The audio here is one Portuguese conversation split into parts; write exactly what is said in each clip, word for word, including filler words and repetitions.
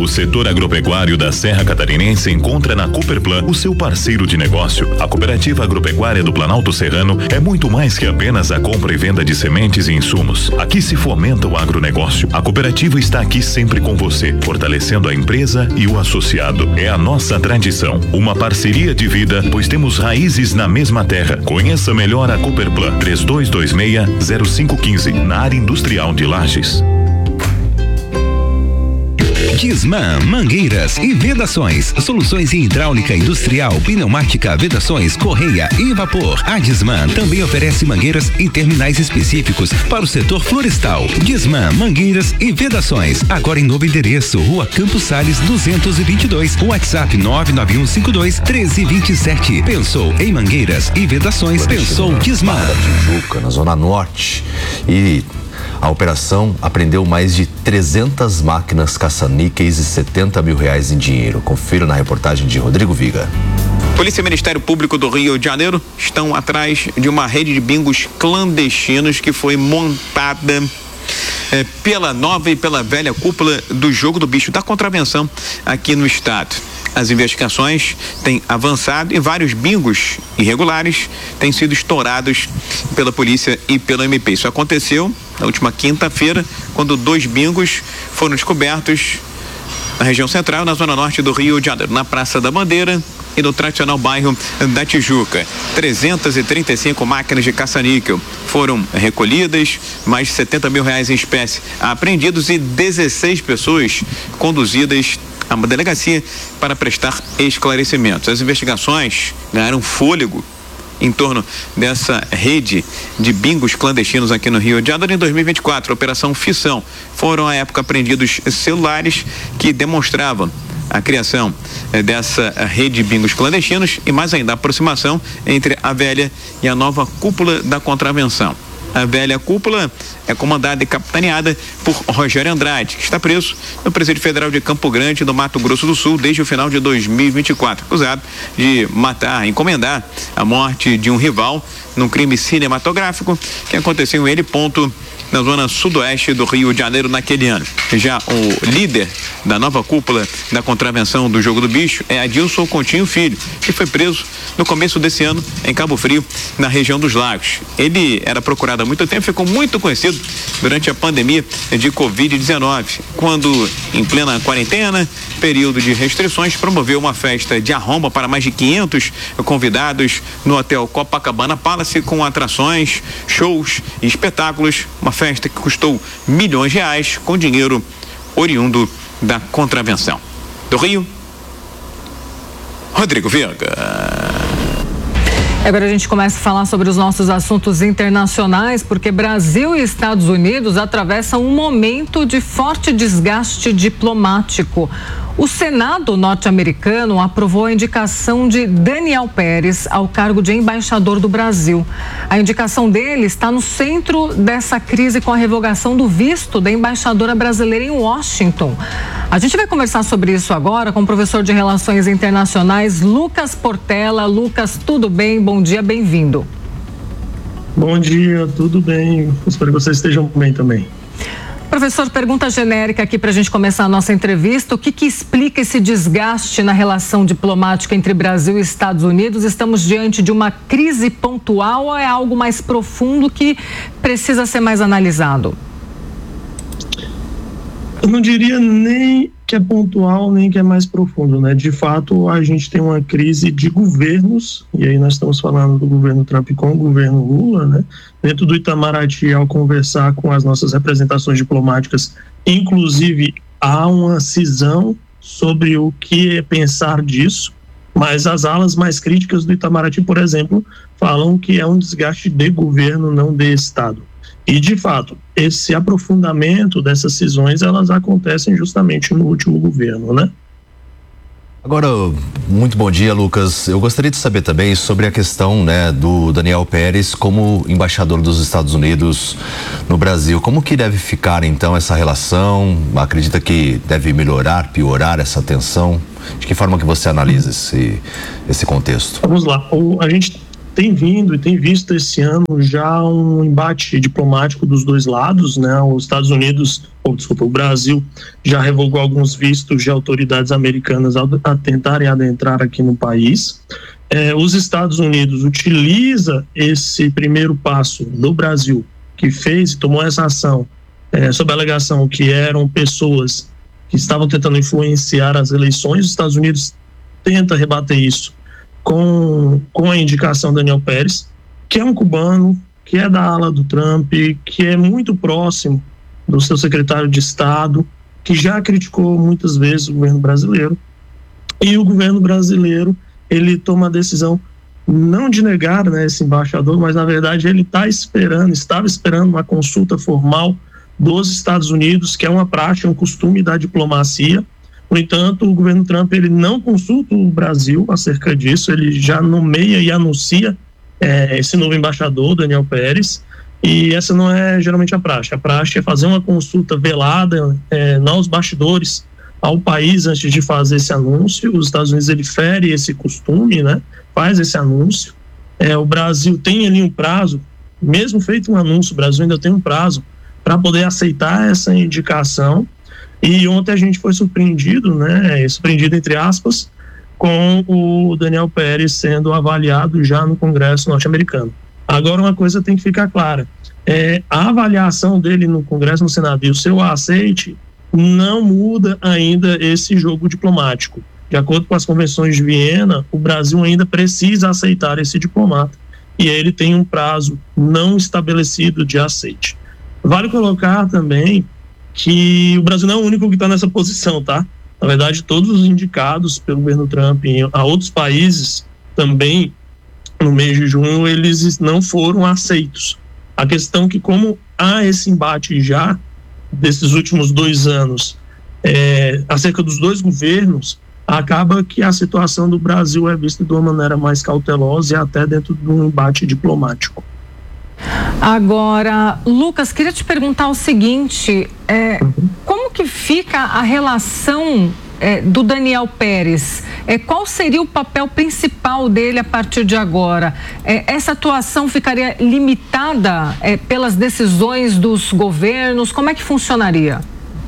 setor agropecuário da Serra Catarinense encontra na Cooperplan o seu parceiro de negócio. A Cooperativa Agropecuária do Planalto Serrano é muito mais que apenas a compra e venda de sementes e insumos. Aqui se fomenta o agronegócio. A cooperativa está aqui sempre com você, fortalecendo a empresa e o associado. É a nossa tradição, uma parceria de vida, pois temos raízes na mesma terra. Conheça melhor a Cooperplan, três dois dois seis, zero cinco um cinco, na área industrial de Lages. Disman, mangueiras e vedações. Soluções em hidráulica industrial, pneumática, vedações, correia e vapor. A Disman também oferece mangueiras e terminais específicos para o setor florestal. Disman, mangueiras e vedações. Agora em novo endereço, Rua Campos Sales duzentos e vinte e dois. WhatsApp nove nove um cinco dois um três dois sete. Pensou em mangueiras e vedações? Pensou Disman. Tijuca, na Zona Norte. E a operação apreendeu mais de trezentas máquinas caça-níqueis e setenta mil reais em dinheiro. Confira na reportagem de Rodrigo Viga. Polícia e Ministério Público do Rio de Janeiro estão atrás de uma rede de bingos clandestinos que foi montada é, pela nova e pela velha cúpula do Jogo do Bicho, da contravenção aqui no estado. As investigações têm avançado e vários bingos irregulares têm sido estourados pela polícia e pelo M P. Isso aconteceu na última quinta-feira, quando dois bingos foram descobertos na região central, na zona norte do Rio de Janeiro, na Praça da Bandeira e no tradicional bairro da Tijuca. trezentas e trinta e cinco máquinas de caça-níquel foram recolhidas, mais de setenta mil reais em espécie apreendidos e dezesseis pessoas conduzidas a uma delegacia para prestar esclarecimentos. As investigações ganharam fôlego em torno dessa rede de bingos clandestinos aqui no Rio de Janeiro. Em dois mil e vinte e quatro, Operação Fissão, foram à época apreendidos celulares que demonstravam a criação eh, dessa rede de bingos clandestinos e mais ainda a aproximação entre a velha e a nova cúpula da contravenção. A velha cúpula é comandada e capitaneada por Rogério Andrade, que está preso no Presídio Federal de Campo Grande, no Mato Grosso do Sul, desde o final de dois mil e vinte e quatro, acusado de matar, encomendar a morte de um rival num crime cinematográfico que aconteceu em L Ponto, na zona sudoeste do Rio de Janeiro naquele ano. Já o líder da nova cúpula da contravenção do Jogo do Bicho é Adilson Continho Filho, que foi preso no começo desse ano em Cabo Frio, na região dos Lagos. Ele era procurado há muito tempo, ficou muito conhecido durante a pandemia de covid dezenove, quando, em plena quarentena, período de restrições, promoveu uma festa de arromba para mais de quinhentos convidados no Hotel Copacabana Palace, com atrações, shows e espetáculos, uma festa que custou milhões de reais com dinheiro oriundo da contravenção. Do Rio, Rodrigo Viga. Agora a gente começa a falar sobre os nossos assuntos internacionais, porque Brasil e Estados Unidos atravessam um momento de forte desgaste diplomático. O Senado norte-americano aprovou a indicação de Daniel Pérez ao cargo de embaixador do Brasil. A indicação dele está no centro dessa crise com a revogação do visto da embaixadora brasileira em Washington. A gente vai conversar sobre isso agora com o professor de Relações Internacionais, Lucas Portela. Lucas, tudo bem? Bom dia, bem-vindo. Bom dia, tudo bem. Espero que vocês estejam bem também. Professor, pergunta genérica aqui para a gente começar a nossa entrevista. O que, que explica esse desgaste na relação diplomática entre Brasil e Estados Unidos? Estamos diante de uma crise pontual ou é algo mais profundo que precisa ser mais analisado? Eu não diria nem que é pontual, nem que é mais profundo, né? De fato, a gente tem uma crise de governos, e aí nós estamos falando do governo Trump com o governo Lula, né? Dentro do Itamaraty, ao conversar com as nossas representações diplomáticas, inclusive há uma cisão sobre o que é pensar disso, mas as alas mais críticas do Itamaraty, por exemplo, falam que é um desgaste de governo, não de Estado. E, de fato, esse aprofundamento dessas cisões, elas acontecem justamente no último governo, né? Agora, muito bom dia, Lucas. Eu gostaria de saber também sobre a questão, né, do Daniel Pérez como embaixador dos Estados Unidos no Brasil. Como que deve ficar, então, essa relação? Acredita que deve melhorar, piorar essa tensão? De que forma que você analisa esse, esse contexto? Vamos lá. O, a gente tem vindo e tem visto esse ano já um embate diplomático dos dois lados, né? Os Estados Unidos, ou desculpa, o Brasil já revogou alguns vistos de autoridades americanas a, a tentarem adentrar aqui no país. É, os Estados Unidos utiliza esse primeiro passo do Brasil, que fez e tomou essa ação, é, sob a alegação que eram pessoas que estavam tentando influenciar as eleições. Os Estados Unidos tenta rebater isso com, com a indicação Daniel Pérez, que é um cubano, que é da ala do Trump, que é muito próximo do seu secretário de Estado, que já criticou muitas vezes o governo brasileiro. E o governo brasileiro, ele toma a decisão não de negar, né, esse embaixador, mas na verdade ele está esperando, estava esperando uma consulta formal dos Estados Unidos, que é uma prática, um costume da diplomacia. No entanto, o governo Trump ele não consulta o Brasil acerca disso, ele já nomeia e anuncia é, esse novo embaixador, Daniel Pérez, e essa não é geralmente a prática. A prática é fazer uma consulta velada é, nos bastidores ao país antes de fazer esse anúncio. Os Estados Unidos ele fere esse costume, né? Faz esse anúncio. É, o Brasil tem ali um prazo, mesmo feito um anúncio, o Brasil ainda tem um prazo para poder aceitar essa indicação. E ontem a gente foi surpreendido, né? Surpreendido entre aspas, com o Daniel Pérez sendo avaliado já no Congresso norte-americano. Agora uma coisa tem que ficar clara: é, a avaliação dele no Congresso, no Senado e o seu aceite não muda ainda esse jogo diplomático. De acordo com as convenções de Viena, o Brasil ainda precisa aceitar esse diplomata e ele tem um prazo não estabelecido de aceite. Vale colocar também que o Brasil não é o único que está nessa posição, tá? Na verdade, todos os indicados pelo governo Trump a outros países também, no mês de junho, eles não foram aceitos. A questão é que, como há esse embate já desses últimos dois anos é, acerca dos dois governos, acaba que a situação do Brasil é vista de uma maneira mais cautelosa e até dentro de um embate diplomático. Agora, Lucas, queria te perguntar o seguinte, é, uhum. como que fica a relação é, do Daniel Pérez? É, qual seria o papel principal dele a partir de agora? É, essa atuação ficaria limitada é, pelas decisões dos governos? Como é que funcionaria?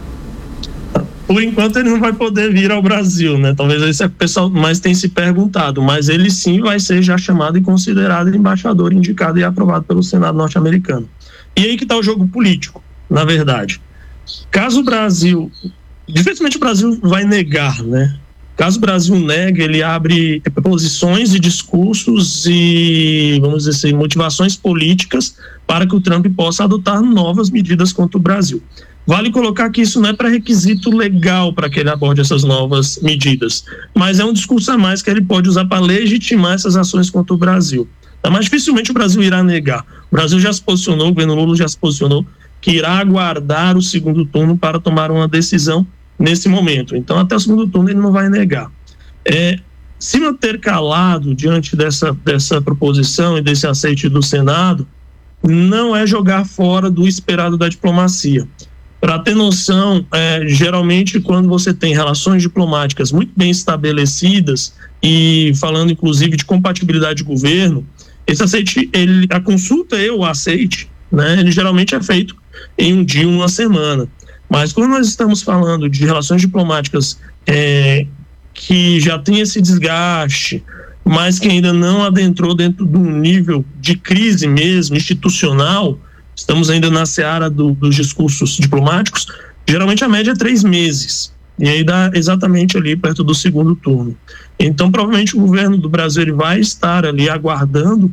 Por enquanto ele não vai poder vir ao Brasil, né? Talvez esse é o que o pessoal mais tem se perguntado, mas ele sim vai ser já chamado e considerado embaixador, indicado e aprovado pelo Senado norte-americano. E aí que está o jogo político, na verdade. Caso o Brasil, dificilmente o Brasil vai negar, né? Caso o Brasil negue, ele abre posições e discursos e, vamos dizer assim, motivações políticas para que o Trump possa adotar novas medidas contra o Brasil. Vale colocar que isso não é pré-requisito legal para que ele aborde essas novas medidas, mas é um discurso a mais que ele pode usar para legitimar essas ações contra o Brasil. Mas dificilmente o Brasil irá negar. O Brasil já se posicionou, o governo Lula já se posicionou que irá aguardar o segundo turno para tomar uma decisão nesse momento. Então, até o segundo turno ele não vai negar. É, se manter calado diante dessa, dessa proposição e desse aceite do Senado não é jogar fora do esperado da diplomacia. Para ter noção, é, geralmente quando você tem relações diplomáticas muito bem estabelecidas e falando inclusive de compatibilidade de governo, esse aceite, ele, a consulta e o aceite, né, ele geralmente é feito em um dia, uma semana. Mas quando nós estamos falando de relações diplomáticas é, que já tem esse desgaste, mas que ainda não adentrou dentro de um nível de crise mesmo, institucional, estamos ainda na seara do, dos discursos diplomáticos, geralmente a média é três meses, e aí dá exatamente ali perto do segundo turno. Então, provavelmente o governo do Brasil ele vai estar ali aguardando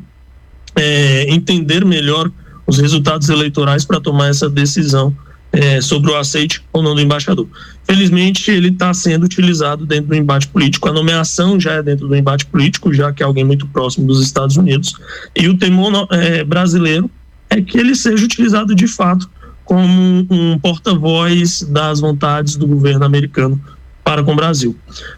é, entender melhor os resultados eleitorais para tomar essa decisão é, sobre o aceite ou não do embaixador. Felizmente, ele está sendo utilizado dentro do embate político, a nomeação já é dentro do embate político, já que é alguém muito próximo dos Estados Unidos, e o temor é, brasileiro é que ele seja utilizado de fato como um porta-voz das vontades do governo americano para com o Brasil.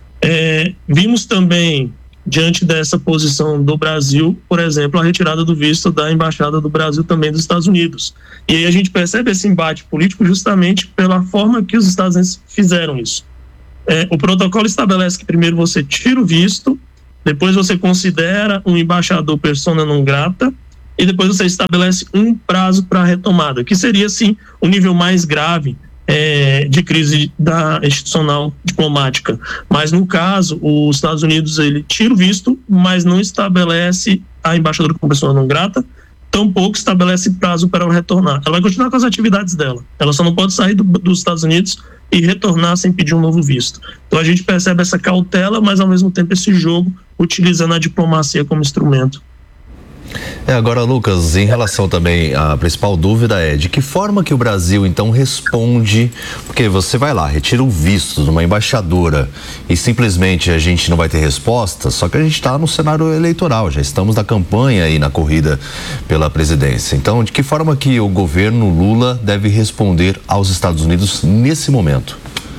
É, vimos também, diante dessa posição do Brasil, por exemplo, a retirada do visto da Embaixada do Brasil também dos Estados Unidos. E aí a gente percebe esse embate político justamente pela forma que os Estados Unidos fizeram isso. É, o protocolo estabelece que primeiro você tira o visto depois você considera um embaixador persona non grata e depois você estabelece um prazo para a retomada, que seria, sim, o nível mais grave é, de crise da institucional diplomática. Mas, no caso, os Estados Unidos, ele tira o visto, mas não estabelece a embaixadora como persona non grata, tampouco estabelece prazo para ela retornar. Ela vai continuar com as atividades dela, ela só não pode sair do, dos Estados Unidos e retornar sem pedir um novo visto. Então a gente percebe essa cautela, mas ao mesmo tempo esse jogo utilizando a diplomacia como instrumento. É, agora, Lucas, em relação também, a principal dúvida é de que forma que o Brasil então responde, porque você vai lá, retira o visto de uma embaixadora e simplesmente a gente não vai ter resposta, só que a gente está no cenário eleitoral, já estamos na campanha e na corrida pela presidência. Então, de que forma que o governo Lula deve responder aos Estados Unidos nesse momento?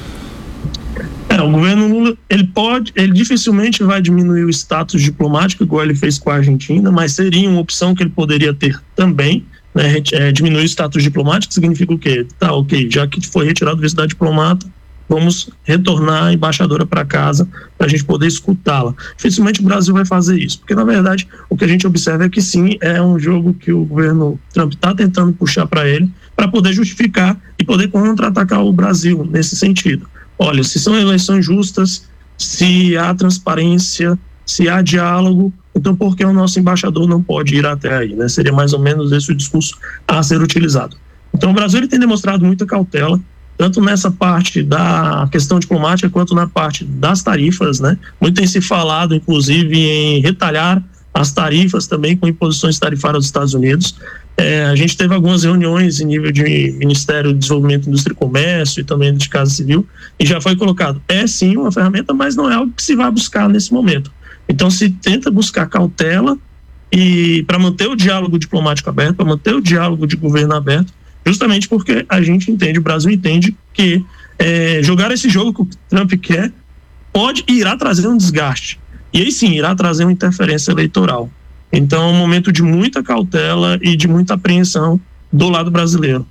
É, o governo Lula, ele pode, ele dificilmente vai diminuir o status diplomático, igual ele fez com a Argentina, mas seria uma opção que ele poderia ter também, né? É, diminuir o status diplomático significa o quê? Tá, ok, já que foi retirado o visto da diplomata, vamos retornar a embaixadora para casa para a gente poder escutá-la. Dificilmente o Brasil vai fazer isso, porque na verdade o que a gente observa é que sim, é um jogo que o governo Trump está tentando puxar para ele, para poder justificar e poder contra-atacar o Brasil nesse sentido. Olha, se são eleições justas, se há transparência, se há diálogo, então por que o nosso embaixador não pode ir até aí, né? Seria mais ou menos esse o discurso a ser utilizado. Então o Brasil ele tem demonstrado muita cautela, tanto nessa parte da questão diplomática quanto na parte das tarifas, né? Muito tem se falado, inclusive, em retalhar as tarifas também com imposições tarifárias dos Estados Unidos. É, a gente teve algumas reuniões em nível de Ministério do Desenvolvimento, Indústria e Comércio e também de Casa Civil, e já foi colocado, é sim uma ferramenta, mas não é algo que se vai buscar nesse momento. Então se tenta buscar cautela e para manter o diálogo diplomático aberto, para manter o diálogo de governo aberto, justamente porque a gente entende, o Brasil entende que é, jogar esse jogo que o Trump quer pode e irá trazer um desgaste, e aí sim irá trazer uma interferência eleitoral. Então, é um momento de muita cautela e de muita apreensão do lado brasileiro.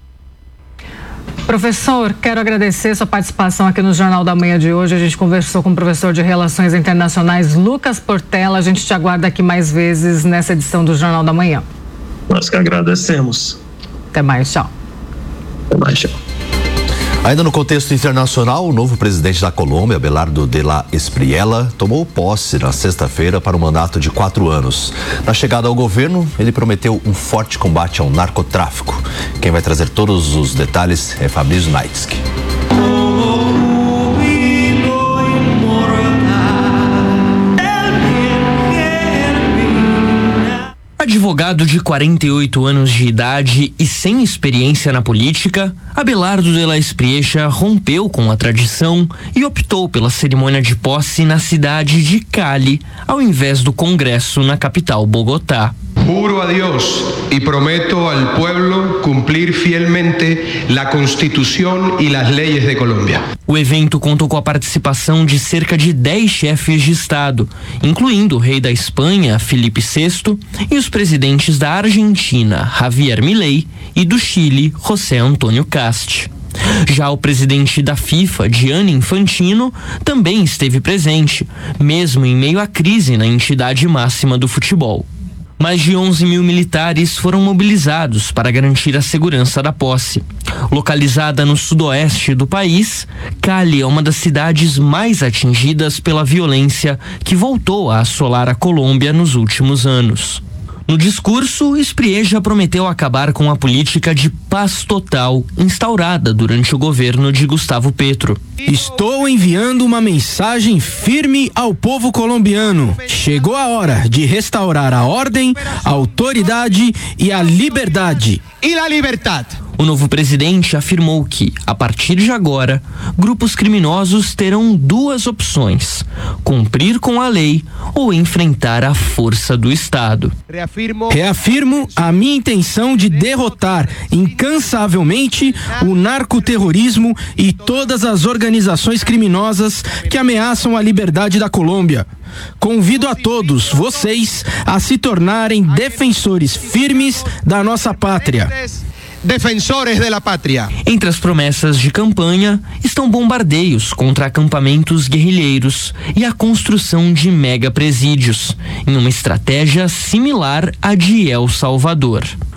Professor, quero agradecer sua participação aqui no Jornal da Manhã de hoje. A gente conversou com o professor de Relações Internacionais, Lucas Portela. A gente te aguarda aqui mais vezes nessa edição do Jornal da Manhã. Nós que agradecemos. Até mais, tchau. Até mais, tchau. Ainda no contexto internacional, o novo presidente da Colômbia, Abelardo de la Espriella, tomou posse na sexta-feira para um mandato de quatro anos. Na chegada ao governo, ele prometeu um forte combate ao narcotráfico. Quem vai trazer todos os detalhes é Fabrício Naitsky. Advogado de quarenta e oito anos de idade e sem experiência na política, Abelardo de la Espriella rompeu com a tradição e optou pela cerimônia de posse na cidade de Cali, ao invés do Congresso na capital Bogotá. Juro a Dios y prometo al pueblo cumplir fielmente la Constitución y las leyes de Colombia. O evento contou com a participação de cerca de dez chefes de Estado, incluindo o rei da Espanha, Felipe sexto, e os presidentes da Argentina, Javier Milei, e do Chile, José Antônio Cast. Já o presidente da FIFA, Gianni Infantino, também esteve presente, mesmo em meio à crise na entidade máxima do futebol. Mais de onze mil militares foram mobilizados para garantir a segurança da posse. Localizada no sudoeste do país, Cali é uma das cidades mais atingidas pela violência que voltou a assolar a Colômbia nos últimos anos. No discurso, Espriella prometeu acabar com a política de paz total instaurada durante o governo de Gustavo Petro. Estou enviando uma mensagem firme ao povo colombiano. Chegou a hora de restaurar a ordem, a autoridade e a liberdade. E a liberdade. O novo presidente afirmou que, a partir de agora, grupos criminosos terão duas opções: cumprir com a lei ou enfrentar a força do Estado. Reafirmo, Reafirmo a minha intenção de derrotar incansavelmente o narcoterrorismo e todas as organizações criminosas que ameaçam a liberdade da Colômbia. Convido a todos vocês a se tornarem defensores firmes da nossa pátria. defensores de la patria. Entre as promessas de campanha estão bombardeios contra acampamentos guerrilheiros e a construção de mega presídios, em uma estratégia similar à de El Salvador.